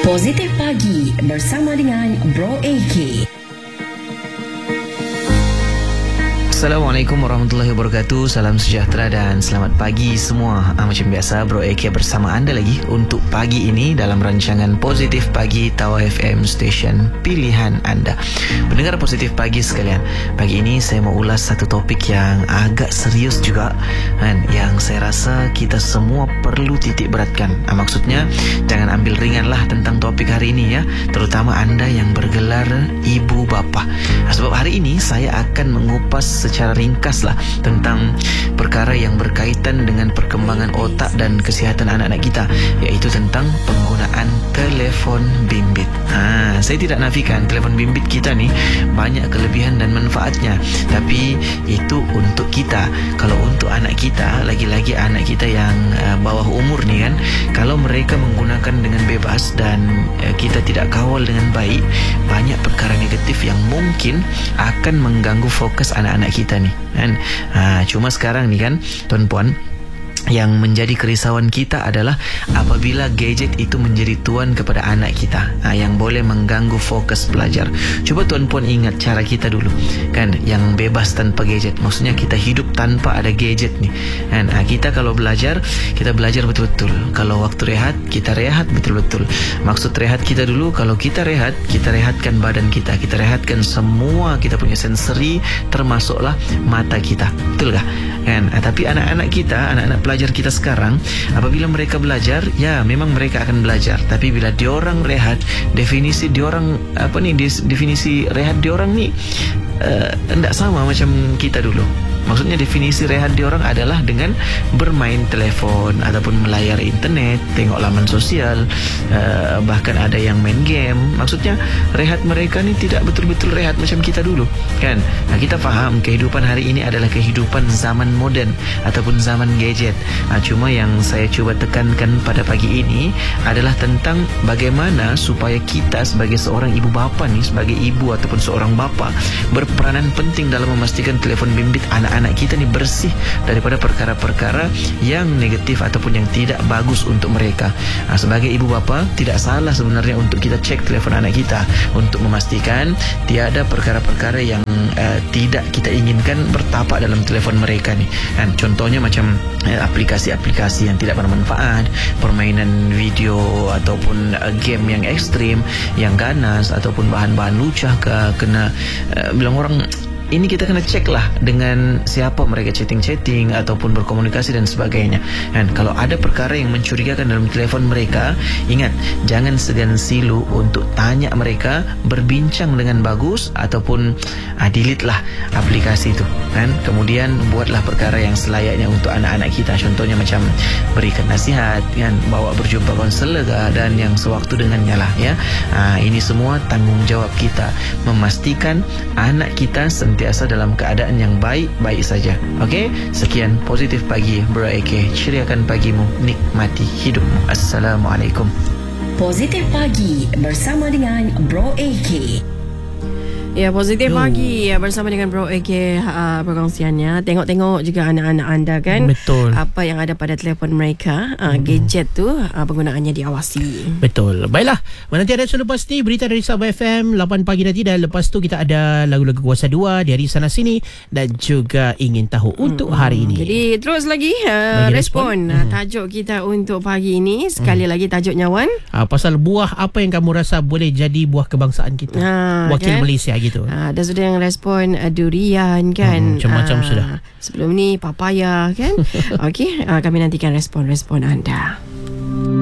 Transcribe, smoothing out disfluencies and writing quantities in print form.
Positif Pagi bersama dengan Bro AK. Assalamualaikum warahmatullahi wabarakatuh. Salam sejahtera dan selamat pagi semua. Macam biasa, Bro AK bersama anda lagi untuk pagi ini dalam rancangan Positif Pagi Tawa FM Station pilihan anda. Pendengar Positif Pagi sekalian, pagi ini saya mau ulas satu topik yang agak serius juga, yang saya rasa kita semua perlu titik beratkan. Maksudnya jangan ambil ringan lah tentang topik hari ini ya, terutama anda yang bergelar ibu bapa. Sebab hari ini saya akan mengupas secara ringkas lah tentang perkara yang berkaitan dengan perkembangan otak dan kesihatan anak-anak kita, iaitu tentang penggunaan telefon bimbit. Saya tidak nafikan telefon bimbit kita ni banyak kelebihan dan manfaatnya, tapi itu untuk kita. Kalau untuk anak kita, lagi-lagi anak kita yang bawah umur ni kan, kalau mereka menggunakan dengan bebas dan kita tidak kawal dengan baik, banyak perkara negatif yang mungkin akan mengganggu fokus anak-anak kita ni kan. Cuma sekarang ni kan tuan-puan, yang menjadi kerisauan kita adalah apabila gadget itu menjadi tuan kepada anak kita, yang boleh mengganggu fokus belajar. Cuba tuan-puan ingat cara kita dulu kan, yang bebas tanpa gadget. Maksudnya kita hidup tanpa ada gadget ni kan. Kita kalau belajar, kita belajar betul-betul. Kalau waktu rehat, kita rehat betul-betul. Maksud rehat kita dulu, kalau kita rehat, kita rehatkan badan kita, kita rehatkan semua kita punya sensori, termasuklah mata kita. Betul kah kan? Tapi anak-anak kita, anak-anak pelajar kita sekarang, apabila mereka belajar, ya memang mereka akan belajar, tapi bila diorang rehat, definisi diorang definisi rehat diorang ni tidak sama macam kita dulu. Maksudnya definisi rehat diorang adalah dengan bermain telefon ataupun melayar internet, tengok laman sosial, bahkan ada yang main game. Maksudnya rehat mereka ni tidak betul-betul rehat macam kita dulu kan. Kita faham kehidupan hari ini adalah kehidupan zaman moden ataupun zaman gadget. Cuma yang saya cuba tekankan pada pagi ini adalah tentang bagaimana supaya kita sebagai seorang ibu bapa ni, sebagai ibu ataupun seorang bapa, berperanan penting dalam memastikan telefon bimbit anak-anak kita ni bersih daripada perkara-perkara yang negatif ataupun yang tidak bagus untuk mereka. Sebagai ibu bapa, tidak salah sebenarnya untuk kita cek telefon anak kita untuk memastikan tiada perkara-perkara yang tidak kita inginkan bertapak dalam telefon mereka ni. Contohnya macam aplikasi-aplikasi yang tidak bermanfaat, permainan video ataupun game yang ekstrim, yang ganas ataupun bahan-bahan lucah kena bilang orang ini, kita kena cek lah dengan siapa mereka chatting-chatting ataupun berkomunikasi dan sebagainya. Dan kalau ada perkara yang mencurigakan dalam telefon mereka, ingat, jangan segan silu untuk tanya mereka, berbincang dengan bagus ataupun delete lah aplikasi itu kan. Kemudian buatlah perkara yang selayaknya untuk anak-anak kita. Contohnya macam berikan nasihat kan, bawa berjumpa konselor dan yang sewaktu dengannya lah ya. Ini semua tanggungjawab kita, memastikan anak kita sentiasa dalam keadaan yang baik-baik saja. Okey, sekian Positif Pagi Bro AK. Ceriakan pagimu, nikmati hidupmu. Assalamualaikum. Positif Pagi bersama dengan Bro AK. Ya, Positif Pagi bersama dengan Bro AK, perkongsiannya. Tengok-tengok juga anak-anak anda kan. Betul. Apa yang ada pada telefon mereka, gadget tu penggunaannya diawasi. Betul. Baiklah, nanti ada selepas ni berita dari Sabah FM 8 pagi nanti, dan lepas tu kita ada lagu-lagu Kuasa 2 dari sana sini dan juga ingin tahu untuk hari ini. Jadi terus lagi respon tajuk kita untuk pagi ini. Sekali lagi tajuknya Wan, pasal buah apa yang kamu rasa boleh jadi buah kebangsaan kita, wakil kan? Malaysia gitu. Ada sudah yang respon durian kan, macam-macam sudah. Sebelum ni papaya kan. Okey, kami nantikan respon-respon anda.